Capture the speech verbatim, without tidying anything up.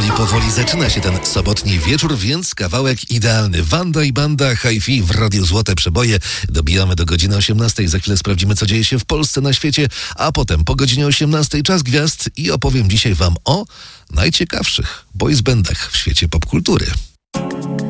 powoli, powoli zaczyna się ten sobotni wieczór, więc kawałek idealny. Wanda i Banda, Hi-Fi w Radiu Złote Przeboje. Dobijamy do godziny osiemnastej. Za chwilę sprawdzimy, co dzieje się w Polsce, na świecie, a potem po godzinie osiemnastej Czas Gwiazd i opowiem dzisiaj wam o najciekawszych boys bandach w świecie popkultury.